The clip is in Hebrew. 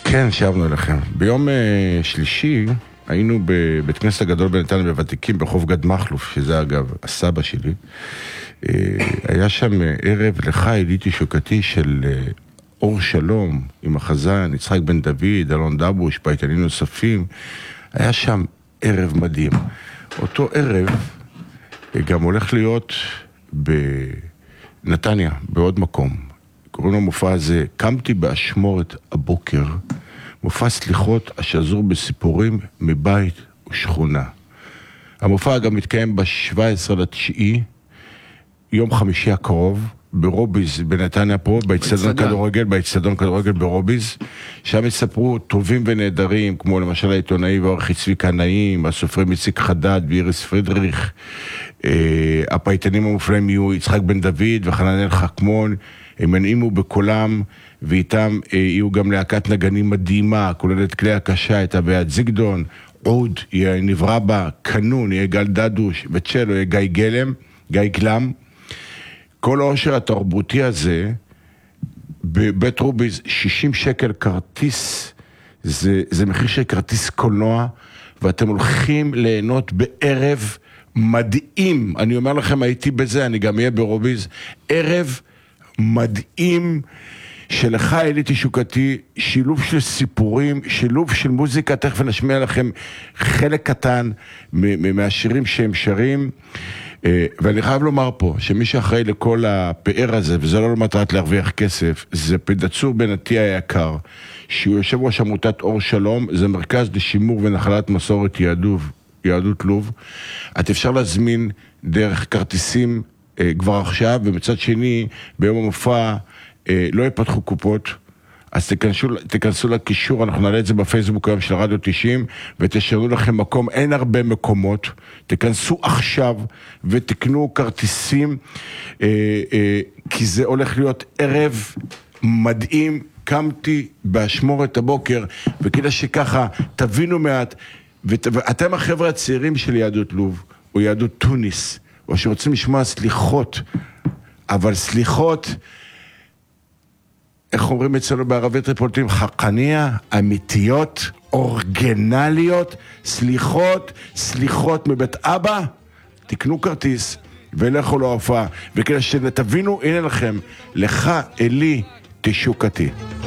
כן, שבנו אליכם. ביום שלישי היינו בבית כנסת הגדול בנתניה בוותיקים ברחוב גד מחלוף, שזה אגב הסבא שלי. היה שם ערב לחי ליטי שוקתי של אור שלום עם החזן, יצחק בן דוד, אלון דבוש, פייטנים נוספים. היה שם ערב מדהים. אותו ערב גם הולך להיות בנתניה, בעוד מקום. קוראים למופע הזה, קמתי באשמורת הבוקר, מופע סליחות השזור בסיפורים מבית ושכונה. המופע גם מתקיים ב-17/9, יום חמישי הקרוב, ברוביז, בנתניה פה, באצטדיון כדורגל ברוביז, שם יספרו טובים ונהדרים, כמו למשל העיתונאי ועורכי צביקה נעים, הסופרים איציק חדד ואיריס פרידריך, הפייטנים המופלאים יהיו יצחק בן דוד וחננאל חכמון, הם ינעימו בקולם, ואיתם יהיו גם להקת נגנים מדהימה, כוללת כלי הקשה, את אביעד זיגדון, עוד יהיה נברא בה, קנון, יהיה גל דדוש, וצ'לו יהיה גיא גלם. כל העושר התרבותי הזה, בבית רוביז, 60 שקל כרטיס, זה מחיר של כרטיס קולנוע, ואתם הולכים ליהנות בערב מדהים. אני אומר לכם, הייתי בזה, אני גם אהיה ברוביז, ערב מדהים שלך אליטי שוקתי, שילוב של סיפורים, שילוב של מוזיקה, תכף נשמיע לכם חלק קטן מהשירים שהם שרים, ואני חייב לומר פה, שמי שאחראי לכל הפאר הזה, וזה לא למטרת להרוויח כסף, זה פדצור בן עטי היקר, שהוא יושב ראש עמותת אור שלום, זה מרכז לשימור ונחלת מסורת יהדות לוב. את אפשר להזמין דרך כרטיסים כבר עכשיו, ומצד שני, ביום המופע לא יפתחו קופות, אז תכנסו לקישור, אנחנו נעלה את זה בפייסבוק היום של רדיו 90, ותשארו לכם מקום, אין הרבה מקומות, תכנסו עכשיו ותקנו כרטיסים, כי זה הולך להיות ערב מדהים. קמתי באשמורת הבוקר, וכדי שככה תבינו מעט, ואתם החבר'ה הצעירים של יהדות לוב, או יהדות טוניס, או שרוצים לשמוע סליחות, אבל סליחות, איך אומרים אצלנו בערבית טריפוליטאים, חקניה, אמיתיות, אורגנליות, סליחות מבית אבא, תקנו כרטיס ולכו להופעה, וכדי שתבינו, הנה לכם, לך אלי תשוקתי.